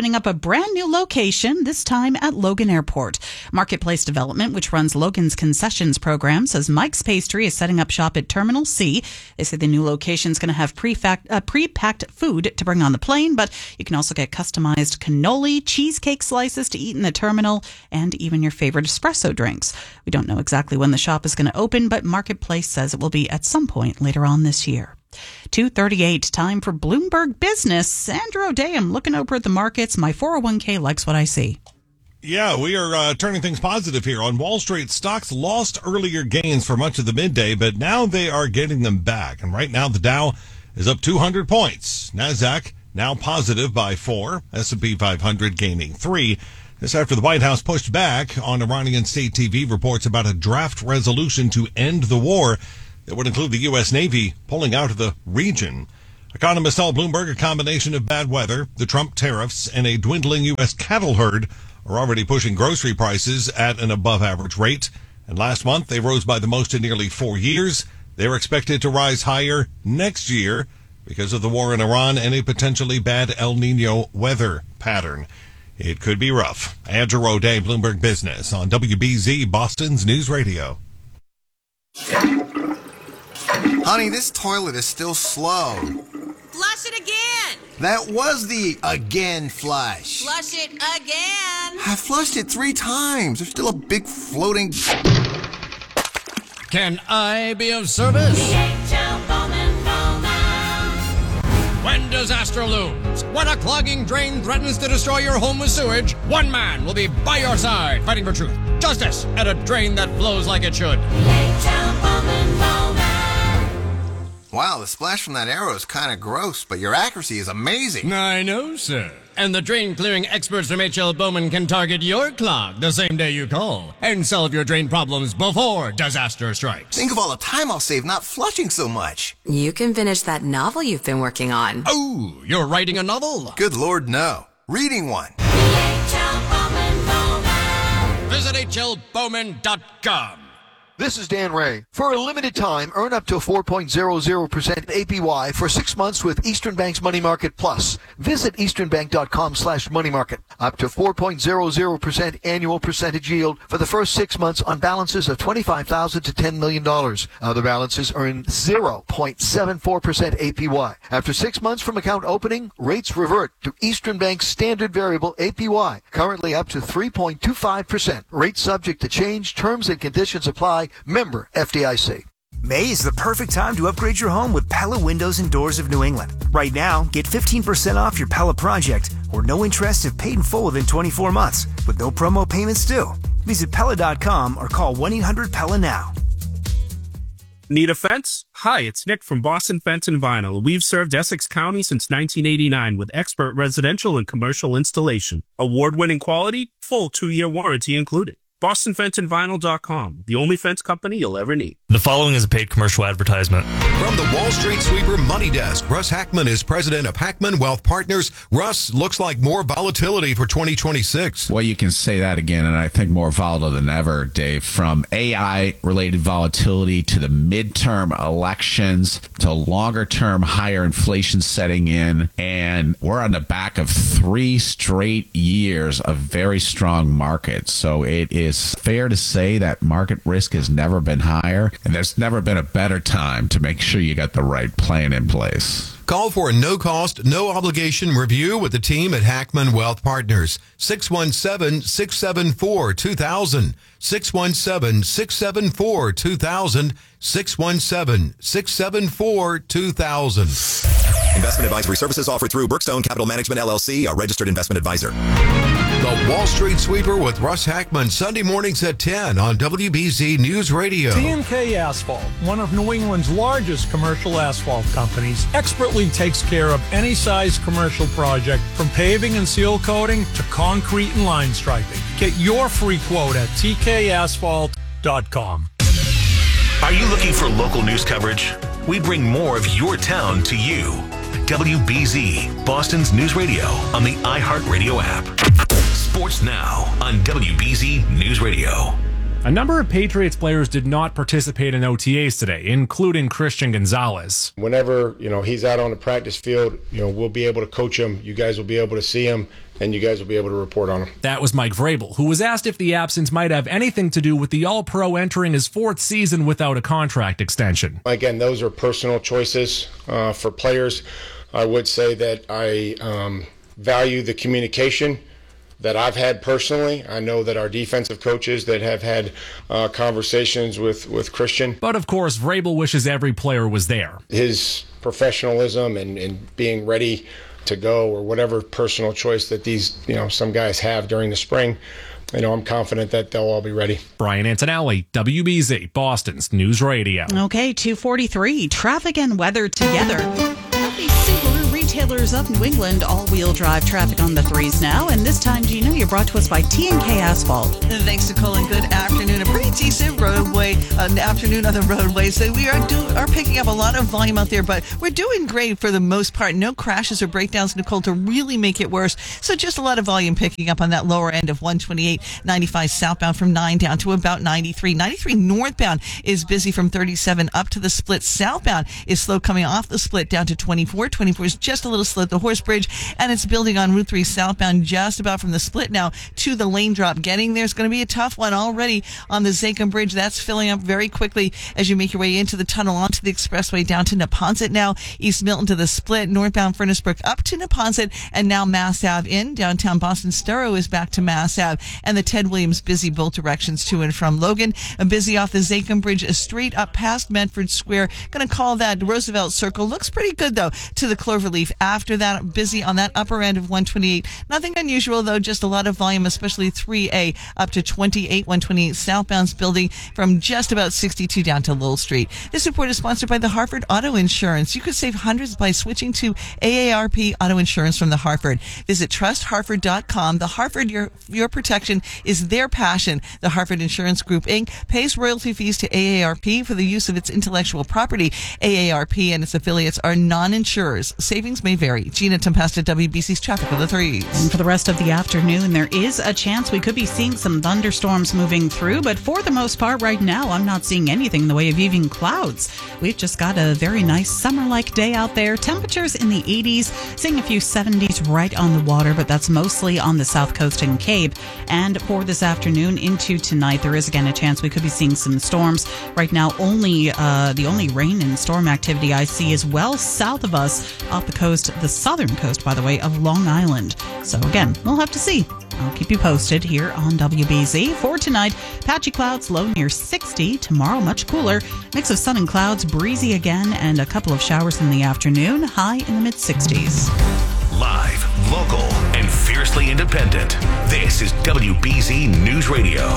opening up a brand new location, this time at Logan Airport. Marketplace Development, which runs Logan's concessions program, says Mike's Pastry is setting up shop at Terminal C. They say the new location is going to have pre-packed food to bring on the plane, but you can also get customized cannoli, cheesecake slices to eat in the terminal, and even your favorite espresso drinks. We don't know exactly when the shop is going to open, but Marketplace says it will be at some point later on this year. 2:38, time for Bloomberg Business. Andrew O'Day, I'm looking over at the markets. My 401k likes what I see. Yeah, we are turning things positive here. On Wall Street, stocks lost earlier gains for much of the midday, but now they are getting them back. And right now, the Dow is up 200 points. NASDAQ now positive by 4. S&P 500 gaining 3. This after the White House pushed back on Iranian state TV reports about a draft resolution to end the war that would include the U.S. Navy pulling out of the region. Economists tell Bloomberg a combination of bad weather, the Trump tariffs, and a dwindling U.S. cattle herd are already pushing grocery prices at an above-average rate. And last month, they rose by the most in nearly 4 years. They're expected to rise higher next year because of the war in Iran and a potentially bad El Nino weather pattern. It could be rough. Andrew O'Day, Bloomberg Business on WBZ, Boston's News Radio. Honey, this toilet is still slow. Flush it again. That was the again flush. Flush it again. I flushed it 3 times. There's still a big floating... Can I be of service? When disaster looms, when a clogging drain threatens to destroy your home with sewage, one man will be by your side, fighting for truth, justice, and a drain that flows like it should. Wow, the splash from that arrow is kind of gross, but your accuracy is amazing. I know, sir. And the drain-clearing experts from H.L. Bowman can target your clog the same day you call and solve your drain problems before disaster strikes. Think of all the time I'll save not flushing so much. You can finish that novel you've been working on. Oh, you're writing a novel? Good Lord, no. Reading one. Visit hlbowman.com. This is Dan Ray. For a limited time, earn up to 4.00% APY for 6 months with Eastern Bank's Money Market Plus. Visit easternbank.com/moneymarket. Up to 4.00% annual percentage yield for the first 6 months on balances of $25,000 to $10 million. Other balances earn 0.74% APY. After 6 months from account opening, rates revert to Eastern Bank's standard variable APY, currently up to 3.25%. Rates subject to change. Terms and conditions apply. Member FDIC. May is the perfect time to upgrade your home with Pella Windows and Doors of New England. Right now, get 15% off your Pella project or no interest if paid in full within 24 months with no promo payments due. Visit Pella.com or call 1-800-PELLA now. Need a fence? Hi, it's Nick from Boston Fence and Vinyl. We've served Essex County since 1989 with expert residential and commercial installation. Award-winning quality, full 2-year warranty included. BostonFenceandVinyl.com, the only fence company you'll ever need. The following is a paid commercial advertisement. From the Wall Street Sweeper Money Desk, Russ Hackman is president of Hackman Wealth Partners. Russ, looks like more volatility for 2026. Well, you can say that again, and I think more volatile than ever, Dave. From AI-related volatility to the midterm elections to longer-term higher inflation setting in, and we're on the back of 3 straight years of very strong markets. So it is fair to say that market risk has never been higher, and there's never been a better time to make sure you got the right plan in place. Call for a no-cost, no-obligation review with the team at Hackman Wealth Partners. 617-674-2000. 617-674-2000. 617-674-2000. Investment advisory services offered through Brookstone Capital Management, LLC, a registered investment advisor. The Wall Street Sweeper with Russ Hackman, Sunday mornings at 10 on WBZ News Radio. T&K Asphalt, one of New England's largest commercial asphalt companies, expertly takes care of any size commercial project, from paving and seal coating to concrete and line striping. Get your free quote at tkasphalt.com. Are you looking for local news coverage? We bring more of your town to you. WBZ, Boston's News Radio on the iHeartRadio app. Sports Now on WBZ News Radio. A number of Patriots players did not participate in OTAs today, including Christian Gonzalez. Whenever, he's out on the practice field, we'll be able to coach him. You guys will be able to see him. and you guys will be able to report on them. That was Mike Vrabel, who was asked if the absence might have anything to do with the All-Pro entering his 4th season without a contract extension. Again, those are personal choices for players. I would say that I value the communication that I've had personally. I know that our defensive coaches that have had conversations with Christian. But of course, Vrabel wishes every player was there. His professionalism and being ready to go, or whatever personal choice that these, some guys have during the spring, I'm confident that they'll all be ready. Brian Antonelli, WBZ, Boston's News Radio. Okay, 2:43. Traffic and weather together. Happy Subaru retailers of New England, all-wheel drive traffic on the 3s now. And this time, Gina, you're brought to us by T&K Asphalt. Thanks, Nicole, and good afternoon. A pretty decent roadway, afternoon on the roadway. So we are picking up a lot of volume out there, but we're doing great for the most part. No crashes or breakdowns, Nicole, to really make it worse. So just a lot of volume picking up on that lower end of 128, 95 southbound from 9 down to about 93. 93 northbound is busy from 37 up to the split. Southbound is slow coming off the split down to 24. 24 is just a little slow at the Horse Bridge, and it's building on Route 3 southbound just about from the split now to the lane drop. Getting there is going to be a tough one already on the Zakim Bridge. That's filling up very quickly as you make your way into the tunnel onto the expressway down to Neponset now. East Milton to the split, northbound Furnace Brook up to Neponset, and now Mass Ave in. Downtown Boston Stereo is back to Mass Ave, and the Ted Williams busy both directions to and from Logan. Busy off the Zakim Bridge straight up past Medford Square. Going to call that Roosevelt Circle. Looks pretty good though to the Cloverleaf. After that, busy on that upper end of 128. Nothing unusual though, just a lot of volume, especially 3A up to 28, 128 southbound's building from just about 62 down to Lowell Street. This report is sponsored by the Hartford Auto Insurance. You could save hundreds by switching to AARP Auto Insurance from the Hartford. Visit trusthartford.com. The Hartford, your protection is their passion. The Hartford Insurance Group, Inc. pays royalty fees to AARP for the use of its intellectual property. AARP and its affiliates are non-insurers. Savings may vary. Gina Tempesta, WBC's Traffic of the 3s. And for the rest of the afternoon, there is a chance we could be seeing some thunderstorms moving through, but for the most part right now, I'm not seeing anything in the way of even clouds. We've just got a very nice summer-like day out there. Temperatures in the 80s, seeing a few 70s right on the water, but that's mostly on the South Coast and Cape. And for this afternoon into tonight, there is again a chance we could be seeing some storms. Right now, the only rain and storm activity I see is well south of us off the coast, the southern coast, by the way, of Long Island. So again, we'll have to see. I'll keep you posted here on WBZ. For tonight, patchy clouds, low near 60. Tomorrow, much cooler. Mix of sun and clouds, breezy again, and a couple of showers in the afternoon. High in the mid-60s. Live, local, and fiercely independent. This is WBZ News Radio.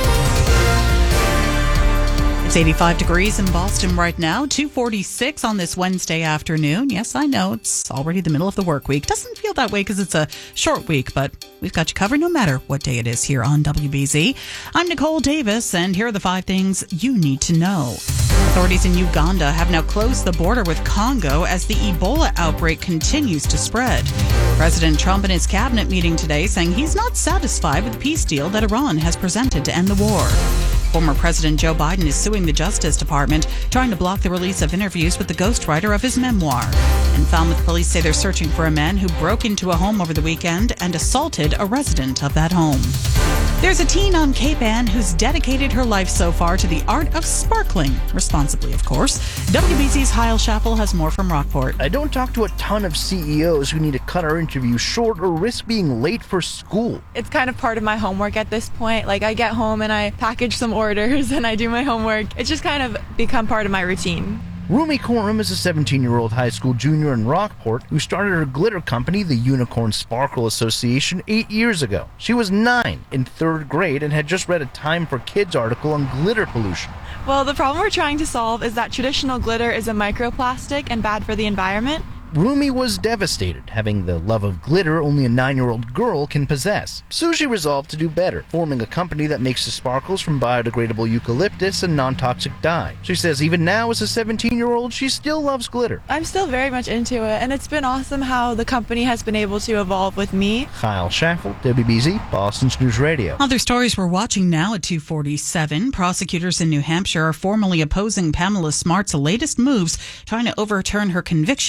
It's 85 degrees in Boston right now, 2:46 on this Wednesday afternoon. Yes, I know, it's already the middle of the work week. Doesn't feel that way because it's a short week, but we've got you covered no matter what day it is here on WBZ. I'm Nicole Davis, and here are the 5 things you need to know. Authorities in Uganda have now closed the border with Congo as the Ebola outbreak continues to spread. President Trump in his cabinet meeting today saying he's not satisfied with the peace deal that Iran has presented to end the war. Former President Joe Biden is suing the Justice Department, trying to block the release of interviews with the ghostwriter of his memoir. And Falmouth police say they're searching for a man who broke into a home over the weekend and assaulted a resident of that home. There's a teen on Cape Ann who's dedicated her life so far to the art of sparkling, responsibly, of course. WBC's Hyle Schaffel has more from Rockport. I don't talk to a ton of CEOs who need to cut our interviews short or risk being late for school. It's kind of part of my homework at this point. Like, I get home and I package some orders and I do my homework. It's just kind of become part of my routine. Rumi Coram is a 17-year-old high school junior in Rockport who started her glitter company, the Unicorn Sparkle Association, 8 years ago. She was 9 in 3rd grade and had just read a Time for Kids article on glitter pollution. Well, the problem we're trying to solve is that traditional glitter is a microplastic and bad for the environment. Rumi was devastated, having the love of glitter only a 9-year-old girl can possess. So she resolved to do better, forming a company that makes the sparkles from biodegradable eucalyptus and non-toxic dye. She says even now as a 17-year-old, she still loves glitter. I'm still very much into it, and it's been awesome how the company has been able to evolve with me. Hyle Schaffel, WBZ, Boston's News Radio. Other stories we're watching now at 2:47. Prosecutors in New Hampshire are formally opposing Pamela Smart's latest moves, trying to overturn her conviction in the murder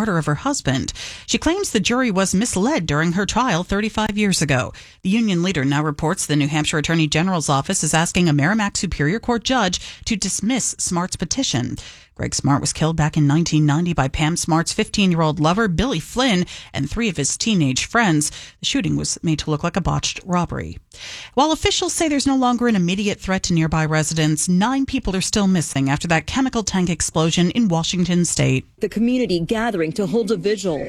murder of her husband. She claims the jury was misled during her trial 35 years ago. The union leader now reports the New Hampshire Attorney General's office is asking a Merrimack Superior Court judge to dismiss Smart's petition. Greg Smart was killed back in 1990 by Pam Smart's 15-year-old lover, Billy Flynn, and 3 of his teenage friends. The shooting was made to look like a botched robbery. While officials say there's no longer an immediate threat to nearby residents, 9 people are still missing after that chemical tank explosion in Washington state. The community gathering to hold a vigil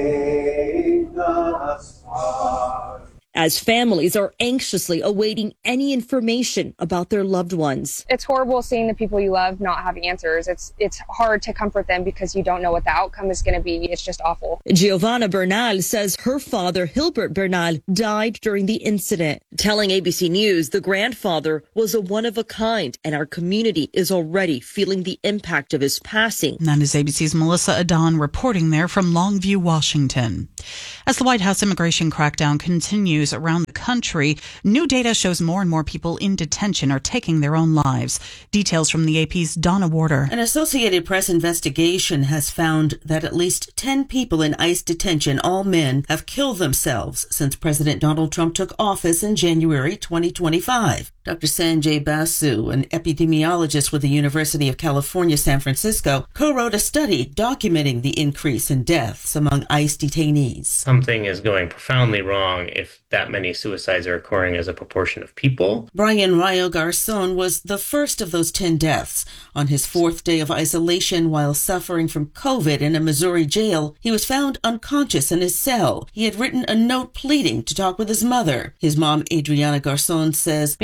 as families are anxiously awaiting any information about their loved ones. It's horrible seeing the people you love not have answers. It's hard to comfort them because you don't know what the outcome is going to be. It's just awful. Giovanna Bernal says her father, Hilbert Bernal, died during the incident. Telling ABC News the grandfather was a one-of-a-kind, and our community is already feeling the impact of his passing. And that is ABC's Melissa Adon reporting there from Longview, Washington. As the White House immigration crackdown continues around the country, new data shows more and more people in detention are taking their own lives. Details from the AP's Donna Warder. An Associated Press investigation has found that at least 10 people in ICE detention, all men, have killed themselves since President Donald Trump took office in January 2025. Dr. Sanjay Basu, an epidemiologist with the University of California, San Francisco, co-wrote a study documenting the increase in deaths among ICE detainees. Something is going profoundly wrong if that many suicides are occurring as a proportion of people. Brian Rayo Garzon was the first of those 10 deaths. On his 4th day of isolation while suffering from COVID in a Missouri jail, he was found unconscious in his cell. He had written a note pleading to talk with his mother. His mom, Adriana Garzon, says,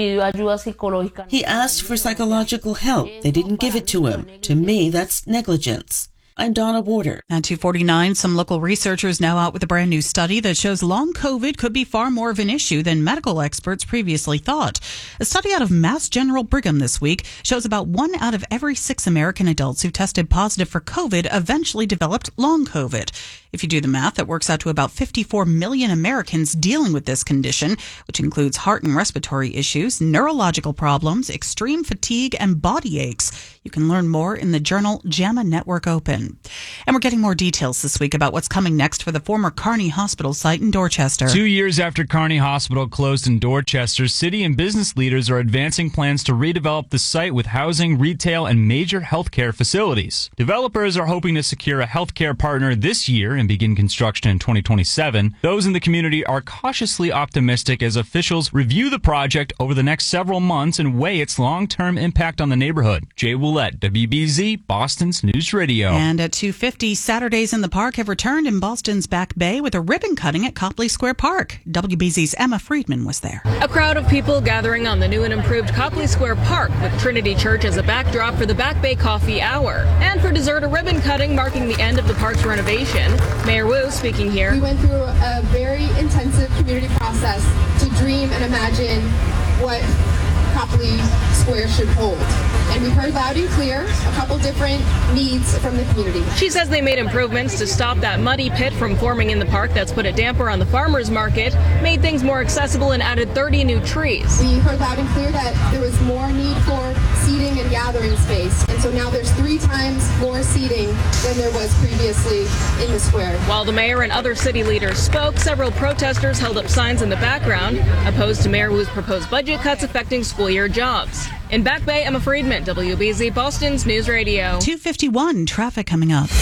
he asked for psychological help. They didn't give it to him. To me, that's negligence. I'm Donna Warder. At 2:49, some local researchers now out with a brand new study that shows long COVID could be far more of an issue than medical experts previously thought. A study out of Mass General Brigham this week shows about 1 out of every 6 American adults who tested positive for COVID eventually developed long COVID. If you do the math, that works out to about 54 million Americans dealing with this condition, which includes heart and respiratory issues, neurological problems, extreme fatigue, and body aches. You can learn more in the journal JAMA Network Open. And we're getting more details this week about what's coming next for the former Kearney Hospital site in Dorchester. 2 years after Kearney Hospital closed in Dorchester, city and business leaders are advancing plans to redevelop the site with housing, retail, and major healthcare facilities. Developers are hoping to secure a healthcare partner this year and begin construction in 2027. Those in the community are cautiously optimistic as officials review the project over the next several months and weigh its long-term impact on the neighborhood. Jay Willett, WBZ, Boston's News Radio. And at 2:50, Saturdays in the Park have returned in Boston's Back Bay with a ribbon cutting at Copley Square Park. WBZ's Emma Friedman was there. A crowd of people gathering on the new and improved Copley Square Park with Trinity Church as a backdrop for the Back Bay Coffee Hour. And for dessert, a ribbon cutting marking the end of the park's renovation. Mayor Wu speaking here. We went through a very intensive community process to dream and imagine what Copley Square should hold. And we heard loud and clear a couple different needs from the community. She says they made improvements to stop that muddy pit from forming in the park that's put a damper on the farmers market, made things more accessible, and added 30 new trees. We heard loud and clear that there was more need for seating and gathering space. And so now there's 3 times more seating than there was previously in the square. While the mayor and other city leaders spoke, several protesters held up signs in the background opposed to Mayor Wu's proposed budget cuts affecting school year jobs. In Back Bay, Emma Friedman, WBZ, Boston's News Radio. 2:51, traffic coming up.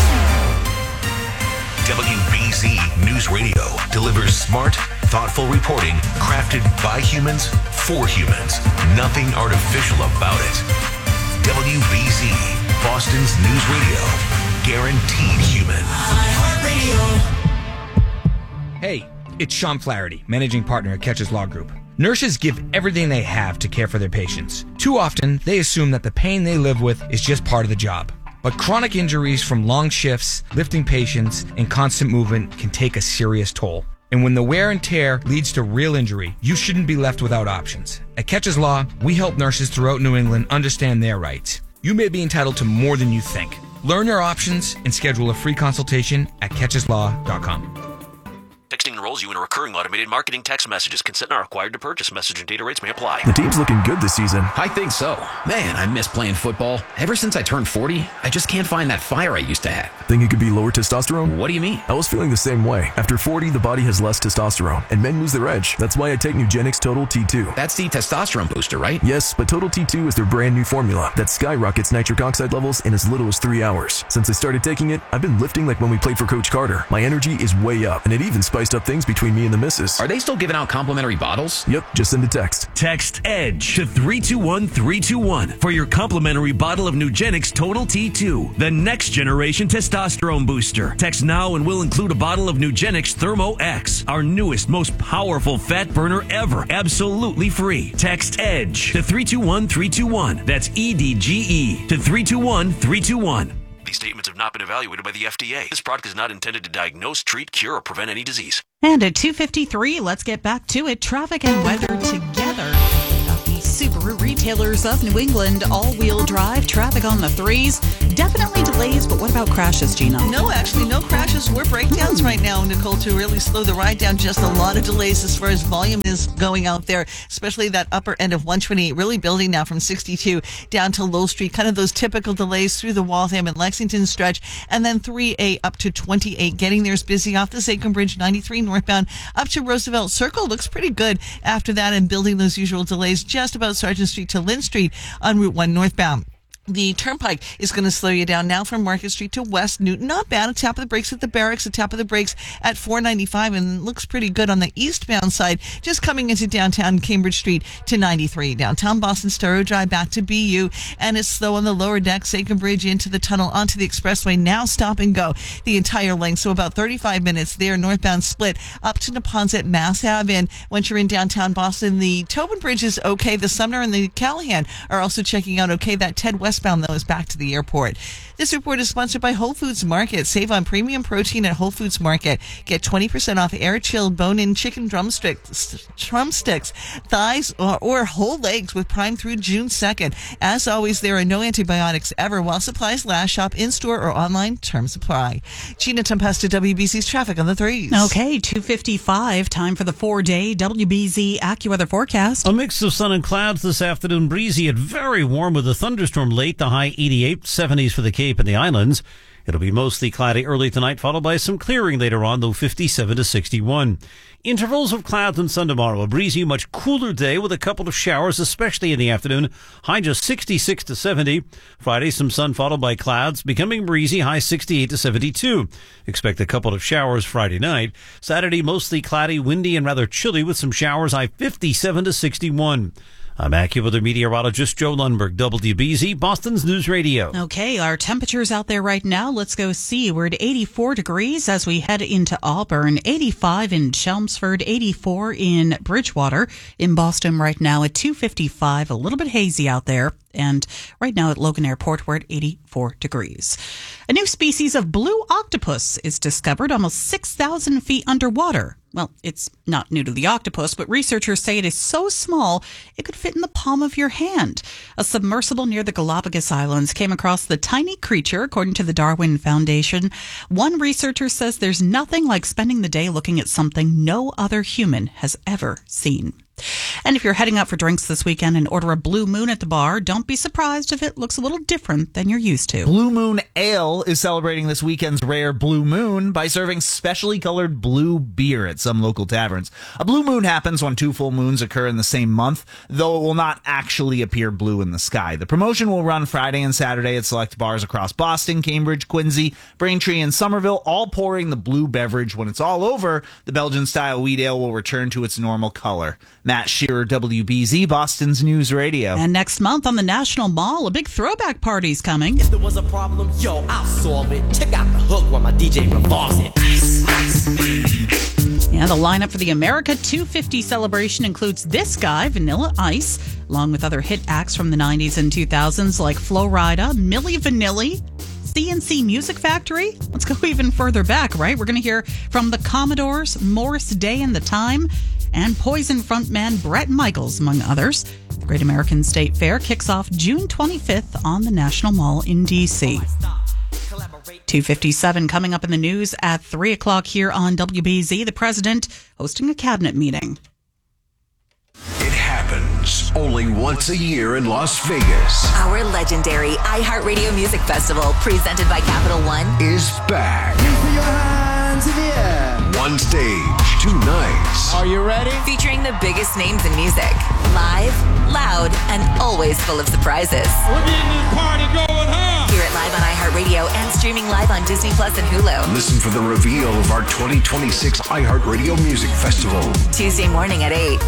WBZ News Radio delivers smart, thoughtful reporting crafted by humans for humans. Nothing artificial about it. WBZ, Boston's News Radio. Guaranteed human. Hey, it's Sean Flaherty, managing partner at Catches Law Group. Nurses give everything they have to care for their patients. Too often, they assume that the pain they live with is just part of the job. But chronic injuries from long shifts, lifting patients, and constant movement can take a serious toll. And when the wear and tear leads to real injury, you shouldn't be left without options. At Catches Law, we help nurses throughout New England understand their rights. You may be entitled to more than you think. Learn your options and schedule a free consultation at catcheslaw.com. Texting enrolls you in a recurring automated marketing text messages. Consent not required to purchase. Message and data rates may apply. The team's looking good this season. I think so. Man, I miss playing football. Ever since I turned 40, I just can't find that fire I used to have. Think it could be lower testosterone? What do you mean? I was feeling the same way. After 40, the body has less testosterone, and men lose their edge. That's why I take Nugenix Total T2. That's the testosterone booster, right? Yes, but Total T2 is their brand new formula that skyrockets nitric oxide levels in as little as 3 hours. Since I started taking it, I've been lifting like when we played for Coach Carter. My energy is way up, and it even spiced up things between me and the missus. Are they still giving out complimentary bottles? Yep, just send a text. Text EDGE to 321321 for your complimentary bottle of Nugenix Total T2, the next generation testosterone booster. Text now and we'll include a bottle of Nugenix Thermo X, our newest, most powerful fat burner ever, absolutely free. Text EDGE to 321321. That's EDGE to 321321. These statements have not been evaluated by the FDA. This product is not intended to diagnose, treat, cure, or prevent any disease. And at 2:53, let's get back to it. Traffic and weather together. Got the Subaru retailers of New England, all-wheel drive, traffic on the 3s. Definitely delays, but what about crashes, Gina? No, actually, no crashes or breakdowns right now, Nicole, to really slow the ride down. Just a lot of delays as far as volume is going out there, especially that upper end of 128, really building now from 62 down to Lowell Street. Kind of those typical delays through the Waltham and Lexington stretch, and then 3A up to 28. Getting there is busy off the Zachem Bridge, 93 northbound up to Roosevelt Circle. Looks pretty good after that, and building those usual delays just about Sargent Street to Lynn Street on Route 1 northbound. The Turnpike is going to slow you down now from Market Street to West Newton. Not bad. A tap of the brakes at the Barracks, a tap of the brakes at 495, and looks pretty good on the eastbound side. Just coming into downtown Cambridge Street to 93. Downtown Boston, Storrow Drive back to BU, and it's slow on the lower deck, Zachem Bridge into the tunnel onto the expressway. Now stop and go the entire length. So about 35 minutes there. Northbound split up to Neponset, Mass Ave. And once you're in downtown Boston, the Tobin Bridge is okay. The Sumner and the Callahan are also checking out okay. That Ted westbound, though, is back to the airport. This report is sponsored by Whole Foods Market. Save on premium protein at Whole Foods Market. Get 20% off air-chilled bone-in chicken drumsticks, thighs, or whole legs with Prime through June 2nd. As always, there are no antibiotics ever while supplies last. Shop in-store or online. Terms apply. Gina Tempesta, WBZ's traffic on the 3s. Okay, 2:55. Time for the 4-day WBZ AccuWeather forecast. A mix of sun and clouds this afternoon. Breezy and very warm with a thunderstorm late. The high 88, 70s for the Cape and the Islands. It'll be mostly cloudy early tonight, followed by some clearing later on, though 57 to 61. Intervals of clouds and sun tomorrow. A breezy, much cooler day with a couple of showers, especially in the afternoon. High just 66 to 70. Friday, some sun followed by clouds, becoming breezy, high 68 to 72. Expect a couple of showers Friday night. Saturday, mostly cloudy, windy, and rather chilly with some showers, high 57 to 61. I'm AccuWeather meteorologist Joe Lundberg, WBZ, Boston's News Radio. Okay, our temperatures out there right now. Let's go see. We're at 84 degrees as we head into Auburn, 85 in Chelmsford, 84 in Bridgewater. In Boston right now at 2:55, a little bit hazy out there. And right now at Logan Airport, we're at 84 degrees. A new species of blue octopus is discovered almost 6,000 feet underwater. Well, it's not new to the octopus, but researchers say it is so small it could fit in the palm of your hand. A submersible near the Galapagos Islands came across the tiny creature, according to the Darwin Foundation. One researcher says there's nothing like spending the day looking at something no other human has ever seen. And if you're heading out for drinks this weekend and order a Blue Moon at the bar, don't be surprised if it looks a little different than you're used to. Blue Moon Ale is celebrating this weekend's rare Blue Moon by serving specially colored blue beer at some local taverns. A Blue Moon happens when 2 full moons occur in the same month, though it will not actually appear blue in the sky. The promotion will run Friday and Saturday at select bars across Boston, Cambridge, Quincy, Braintree, and Somerville, all pouring the blue beverage. When it's all over, the Belgian-style wheat ale will return to its normal color. Matt Shearer, WBZ, Boston's News Radio. And next month on the National Mall, a big throwback party's coming. If there was a problem, yo, I'll solve it. Check out the hook while my DJ revolves it. Yeah, the lineup for the America 250 celebration includes this guy, Vanilla Ice, along with other hit acts from the 90s and 2000s like Flo Rida, Milli Vanilli, CNC Music Factory. Let's go even further back, right? We're going to hear from the Commodores, Morris Day and the Time, and Poison frontman Bret Michaels, among others. The Great American State Fair kicks off June 25th on the National Mall in D.C. 2:57 coming up in the news at 3 o'clock here on WBZ. The president hosting a cabinet meeting. It happens only once a year in Las Vegas. Our legendary iHeartRadio Music Festival, presented by Capital One, Is back. Put your hands in the air. One stage, 2 nights. Are you ready? featuring the biggest names in music. Live, loud, and always full of surprises. We're getting this party going, huh? Hear it live on iHeartRadio and streaming live on Disney Plus and Hulu. Listen for the reveal of our 2026 iHeartRadio Music Festival. Tuesday morning at 8.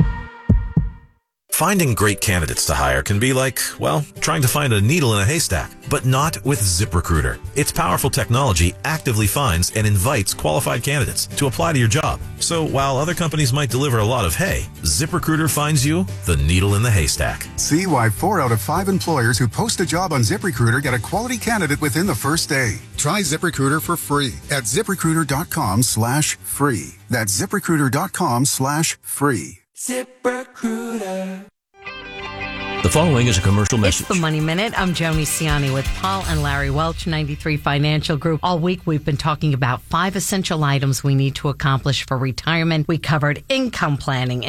Finding great candidates to hire can be like, well, trying to find a needle in a haystack, but not with ZipRecruiter. Its powerful technology actively finds and invites qualified candidates to apply to your job. So while other companies might deliver a lot of hay, ZipRecruiter finds you the needle in the haystack. See why 4 out of 5 employers who post a job on ZipRecruiter get a quality candidate within the first day. Try ZipRecruiter for free at ZipRecruiter.com/free. That's ZipRecruiter.com/free. ZipRecruiter. The following is a commercial message. It's the Money Minute. I'm Joni Ciani with Paul and Larry Welch, 93 Financial Group. All week we've been talking about 5 essential items we need to accomplish for retirement. We covered income planning,